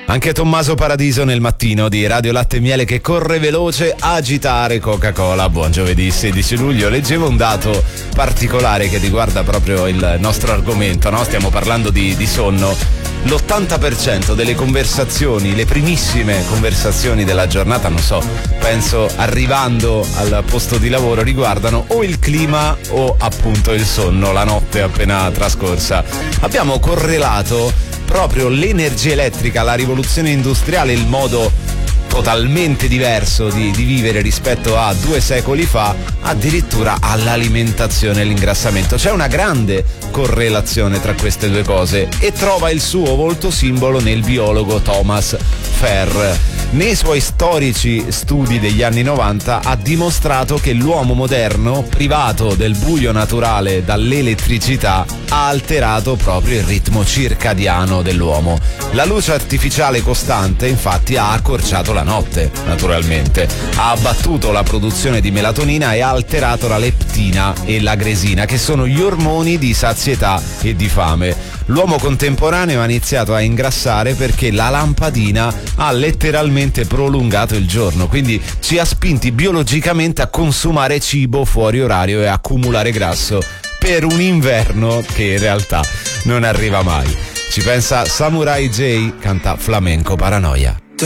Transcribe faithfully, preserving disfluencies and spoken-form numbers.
Anche Tommaso Paradiso nel mattino di Radio Latte e Miele che corre veloce, agitare Coca-Cola. Buon giovedì sedici luglio. Leggevo un dato particolare che riguarda proprio il nostro argomento, no? Stiamo parlando di, di sonno. L'ottanta per cento delle conversazioni, le primissime conversazioni della giornata, non so, penso arrivando al posto di lavoro, riguardano o il clima o appunto il sonno, la notte appena trascorsa. Abbiamo correlato proprio l'energia elettrica, la rivoluzione industriale, il modo totalmente diverso di, di vivere rispetto a due secoli fa, addirittura all'alimentazione e l'ingrassamento. C'è una grande correlazione tra queste due cose e trova il suo volto simbolo nel biologo Thomas Ferr. Nei suoi storici studi degli anni novanta ha dimostrato che l'uomo moderno, privato del buio naturale dall'elettricità, ha alterato proprio il ritmo circadiano dell'uomo. La luce artificiale costante infatti ha accorciato la notte, naturalmente, ha abbattuto la produzione di melatonina e ha alterato la leptina e la gresina, che sono gli ormoni di sazietà e di fame. L'uomo contemporaneo ha iniziato a ingrassare perché la lampadina ha letteralmente prolungato il giorno, quindi ci ha spinti biologicamente a consumare cibo fuori orario e accumulare grasso per un inverno che in realtà non arriva mai. Ci pensa Samurai J, canta Flamenco Paranoia.